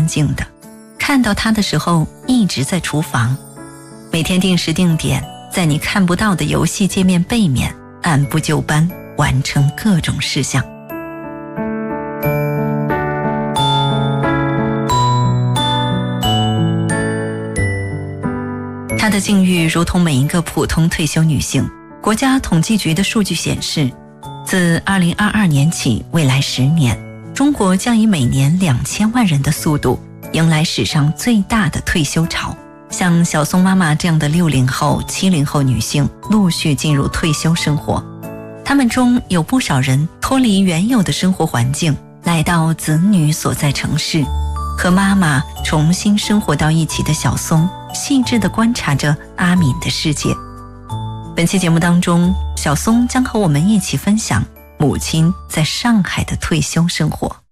静的，看到他的时候一直在厨房，每天定时定点，在你看不到的游戏界面背面按部就班完成各种事项。她的境遇如同每一个普通退休女性。国家统计局的数据显示，自2022年起，未来10年，中国将以每年2000万人的速度迎来史上最大的退休潮。像小松妈妈这样的60后、70后女性陆续进入退休生活，她们中有不少人脱离原有的生活环境，来到子女所在城市，和妈妈重新生活到一起的小松细致地观察着阿敏的世界。本期节目当中，小松将和我们一起分享母亲在上海的退休生活。